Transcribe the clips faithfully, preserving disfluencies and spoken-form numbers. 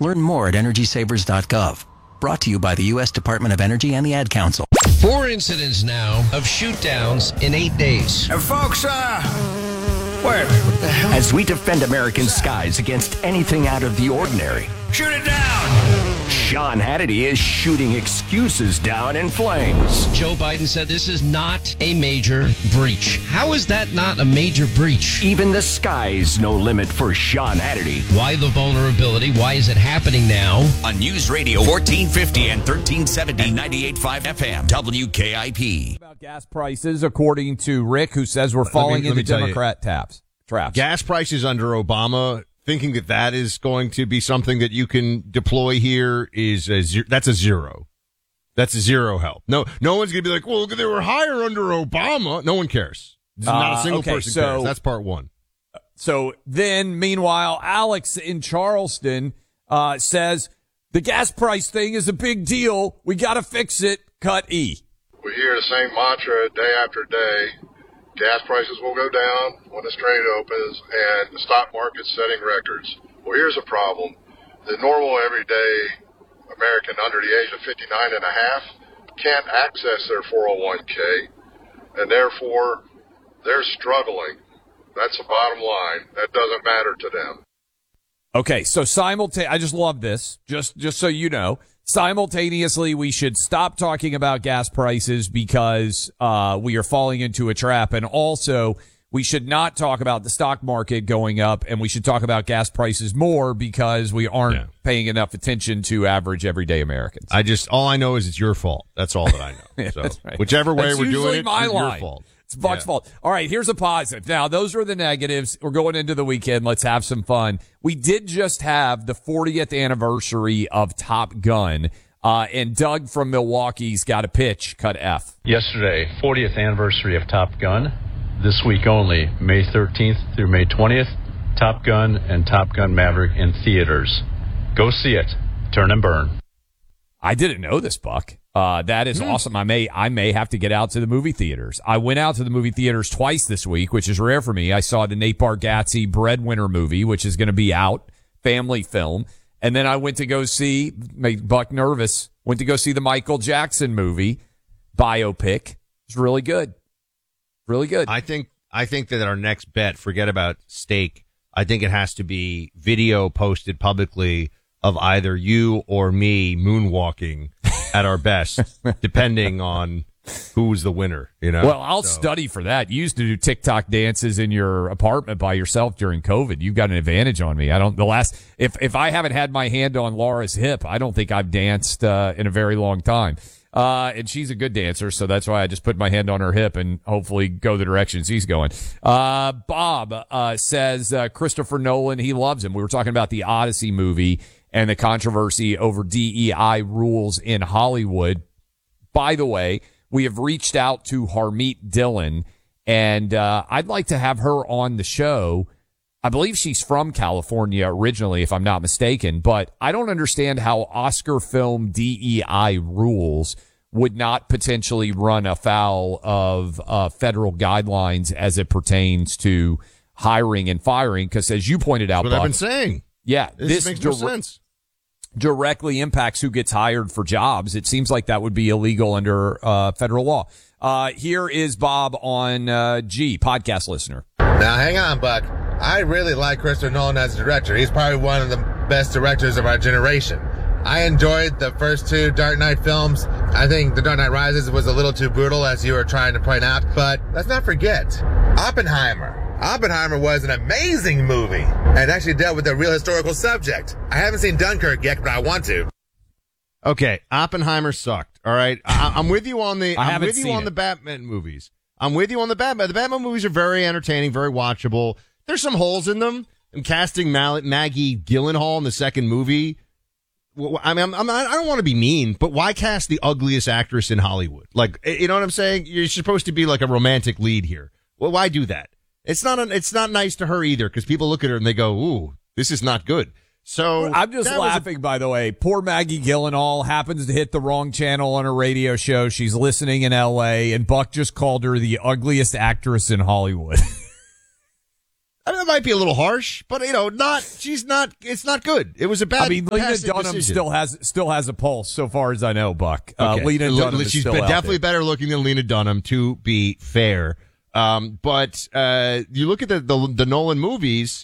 Learn more at energy savers dot gov. Brought to you by the U S Department of Energy and the Ad Council. Four incidents now of shoot-downs in eight days. Uh, folks, uh, where? What the hell? As we defend American skies against anything out of the ordinary, Shoot it down! Sean Hannity is shooting excuses down in flames. Joe Biden said this is not a major breach. How is that not a major breach? Even the sky's no limit for Sean Hannity. Why the vulnerability? Why is it happening now? On News Radio fourteen fifty and thirteen seventy, ninety-eight point five F M, W K I P. About gas prices, according to Rick, who says we're falling let me, into let Democrat taps, traps. Gas prices under Obama, thinking that that is going to be something that you can deploy here is a zero. That's a zero. That's a zero help. No, no one's going to be like, well, they were higher under Obama. No one cares. Not Uh, a single okay, person so- cares. That's part one. So then, meanwhile, Alex in Charleston uh, says the gas price thing is a big deal. We got to fix it. Cut E. We hear the same mantra day after day. Gas prices will go down when the strain opens, and the stock market's setting records. Well, here's a problem. The normal, everyday American under the age of fifty-nine and a half can't access their four oh one k, and therefore they're struggling. That's the bottom line. That doesn't matter to them. Okay, so simultaneously, I just love this. Just, just so you know, simultaneously, we should stop talking about gas prices because uh, we are falling into a trap, and also we should not talk about the stock market going up, and we should talk about gas prices more because we aren't Yeah. paying enough attention to average everyday Americans. I just, all I know is it's your fault. That's all that I know. Yeah, So that's right. whichever way That's we're usually doing it, my it's your line. fault. It's Buck's Yeah. fault. All right, here's a positive. Now, those are the negatives. We're going into the weekend. Let's have some fun. We did just have the fortieth anniversary of Top Gun, uh, and Doug from Milwaukee's got a pitch. Cut F. Yesterday, fortieth anniversary of Top Gun. This week only, May thirteenth through May twentieth, Top Gun and Top Gun Maverick in theaters. Go see it. Turn and burn. I didn't know this, Buck. Uh, that is awesome. I may, I may have to get out to the movie theaters. I went out to the movie theaters twice this week, which is rare for me. I saw the Nate Bargatze Breadwinner movie, which is going to be out, family film. And then I went to go see, made Buck nervous, went to go see the Michael Jackson movie, biopic. It's really good. Really good. I think I think that our next bet, forget about steak. I think it has to be video posted publicly of either you or me moonwalking at our best, depending on who's the winner. You know. Well, I'll So- study for that. You used to do TikTok dances in your apartment by yourself during COVID. You've got an advantage on me. I don't. The last if if I haven't had my hand on Laura's hip, I don't think I've danced uh, in a very long time. Uh, and she's a good dancer, so that's why I just put my hand on her hip and hopefully go the directions he's going. Uh, Bob, uh, says, uh, Christopher Nolan, he loves him. We were talking about the Odyssey movie and the controversy over D E I rules in Hollywood. By the way, we have reached out to Harmeet Dillon, and, uh, I'd like to have her on the show. I believe she's from California originally, if I'm not mistaken, but I don't understand how Oscar film D E I rules would not potentially run afoul of uh, federal guidelines as it pertains to hiring and firing. Because as you pointed out, That's what Buck, I've been saying. yeah, This, this makes no dir- sense. directly impacts who gets hired for jobs. It seems like that would be illegal under uh, federal law. Uh, here is Bob on uh, G, podcast listener. Now, hang on, Buck. I really like Christopher Nolan as a director. He's probably one of the best directors of our generation. I enjoyed the first two Dark Knight films. I think The Dark Knight Rises was a little too brutal, as you were trying to point out. But let's not forget, Oppenheimer. Oppenheimer was an amazing movie and actually dealt with a real historical subject. I haven't seen Dunkirk yet, but I want to. Okay, Oppenheimer sucked. All right, I, I'm with you on the. I I'm haven't with you seen on it. the Batman movies. I'm with you on the Batman. The Batman movies are very entertaining, very watchable. There's some holes in them. And casting Mal- Maggie Gyllenhaal in the second movie. Well, I mean, I'm, I'm not, I don't want to be mean, but why cast the ugliest actress in Hollywood? Like, you know what I'm saying? You're supposed to be like a romantic lead here. Well, why do that? It's not. An, it's not nice to her either, because people look at her and they go, "Ooh, this is not good." So I'm just that was a- laughing, by the way. Poor Maggie Gyllenhaal happens to hit the wrong channel on a radio show. She's listening in L A, and Buck just called her the ugliest actress in Hollywood. I mean, it might be a little harsh, but you know, not she's not. It's not good. It was a bad. I mean, Lena passive Dunham decision. still has still has a pulse, so far as I know, Buck. Uh, Okay. Lena Dunham is she's still been out definitely there. better looking than Lena Dunham, to be fair. Um, but uh, you look at the, the the Nolan movies.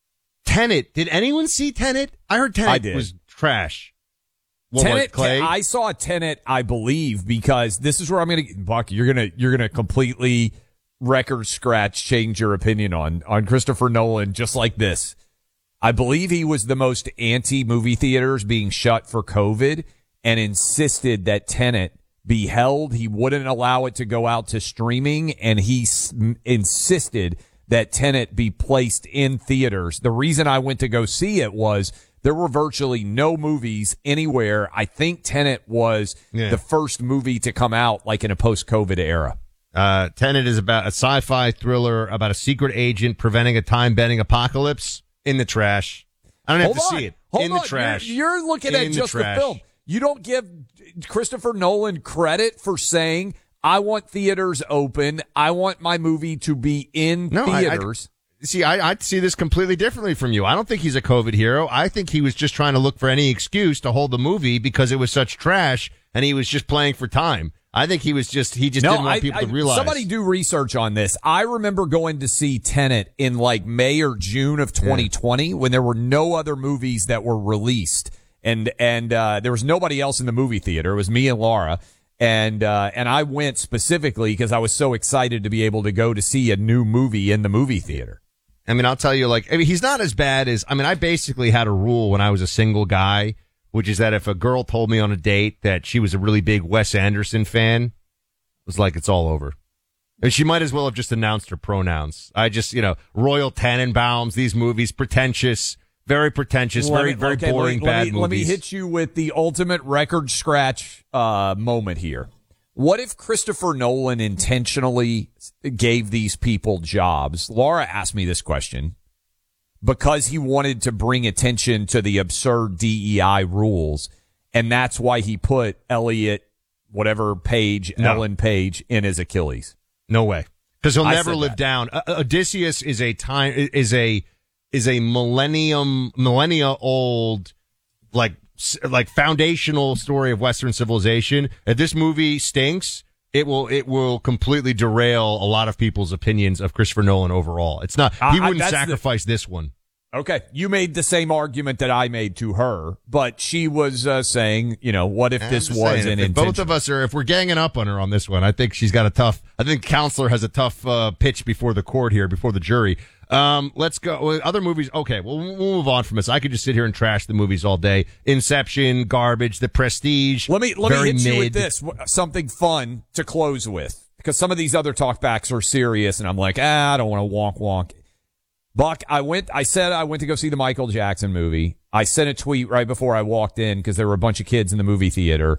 Tenet. Did anyone see Tenet? I heard Tenet I did. was trash. What, Tenet, what, Clay? I saw Tenet, I believe, because this is where I'm going to, Buck, you're going to, you're going to completely record scratch change your opinion on, on Christopher Nolan just like this. I believe he was the most anti movie theaters being shut for COVID and insisted that Tenet be held. He wouldn't allow it to go out to streaming, and he s- insisted that Tenet be placed in theaters. The reason I went to go see it was there were virtually no movies anywhere. I think Tenet was Yeah. the first movie to come out like in a post-COVID era. Uh, Tenet is about a sci-fi thriller about a secret agent preventing a time-bending apocalypse. In the trash. I don't have Hold to on. see it. Hold in on. the trash. You're, you're looking In at the just the trash. film. You don't give Christopher Nolan credit for saying, I want theaters open. I want my movie to be in No, I- I- theaters. See, I, I see this completely differently from you. I don't think he's a COVID hero. I think he was just trying to look for any excuse to hold the movie because it was such trash, and he was just playing for time. I think he was just, he just No, didn't want I- people I- to realize. Somebody do research on this. I remember going to see Tenet in like May or June of twenty twenty when there were no other movies that were released. And, and, uh, there was nobody else in the movie theater. It was me and Laura. And, uh, and I went specifically because I was so excited to be able to go to see a new movie in the movie theater. I mean, I'll tell you, like, I mean, he's not as bad as, I mean, I basically had a rule when I was a single guy, which is that if a girl told me on a date that she was a really big Wes Anderson fan, it was like, it's all over. And she might as well have just announced her pronouns. I just, you know, Royal Tenenbaums, these movies, pretentious, very pretentious, Let very, me- very okay, boring, let me, bad let me, movies. Let me hit you with the ultimate record scratch uh, moment here. What if Christopher Nolan intentionally gave these people jobs? Laura asked me this question because he wanted to bring attention to the absurd D E I rules, and that's why he put Elliot, whatever Page, No. Ellen Page, in his Achilles. No way. Because he'll I never said live that. down. Uh, Odysseus is a time, is a, is a millennium, millennia old, like, s- like foundational story of Western civilization. If this movie stinks, it will, it will completely derail a lot of people's opinions of Christopher Nolan overall. It's not, I- he I- wouldn't that's the- sacrifice this one. Okay, you made the same argument that I made to her, but she was uh, saying, you know, what if I'm this just was saying, an if intention? both of us are, if we're ganging up on her on this one, I think she's got a tough, I think Counselor has a tough uh, pitch before the court here, before the jury. Um, let's go. Well, other movies. Okay, well, we'll move on from this. I could just sit here and trash the movies all day. Inception, garbage, The Prestige. Let me, let me very hit you mid. with this, something fun to close with, because some of these other talkbacks are serious, and I'm like, ah, I don't want to wonk wonk. Buck, I went, I said I went to go see the Michael Jackson movie. I sent a tweet right before I walked in because there were a bunch of kids in the movie theater.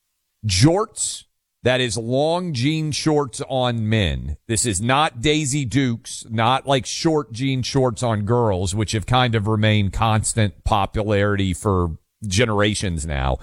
Jorts, that is long jean shorts on men. This is not Daisy Dukes, not like short jean shorts on girls, which have kind of remained constant popularity for generations now.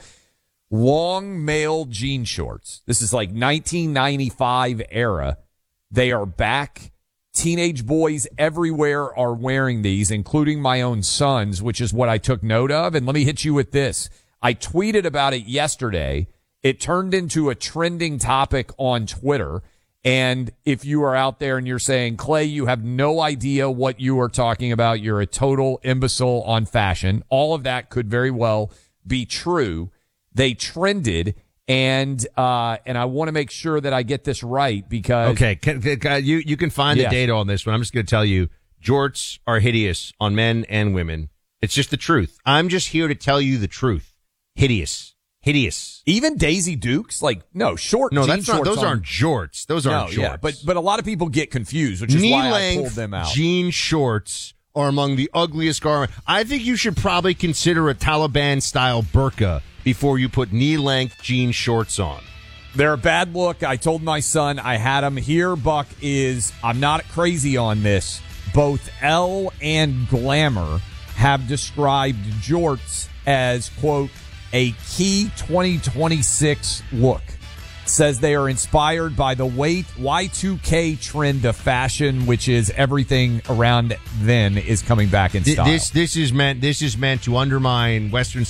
Long male jean shorts. This is like nineteen ninety-five era. They are back. Teenage boys everywhere are wearing these, including my own sons, which is what I took note of. And let me hit you with this. I tweeted about it yesterday. It turned into a trending topic on Twitter. And if you are out there and you're saying, Clay, you have no idea what you are talking about, you're a total imbecile on fashion, all of that could very well be true. They trended. And, uh, and I want to make sure that I get this right because. Okay, can, can, you, you can find Yes. the data on this one. I'm just going to tell you, jorts are hideous on men and women. It's just the truth. I'm just here to tell you the truth. Hideous. Hideous. Even Daisy Dukes, like, no, short No, jean that's not, shorts those on- aren't jorts. Those aren't no, jorts. yeah, but, but a lot of people get confused, which is Knee why I length pulled them out. jean shorts are among the ugliest garments. I think you should probably consider a Taliban style burqa before you put knee length jean shorts on. They're a bad look. I told my son I had them here. Buck is, I'm not crazy on this. Both Elle and Glamour have described jorts as, quote, a key twenty twenty-six look. says they are inspired by the Y two K trend of fashion, which is everything around then is coming back in Th- style. This this is meant this is meant to undermine Western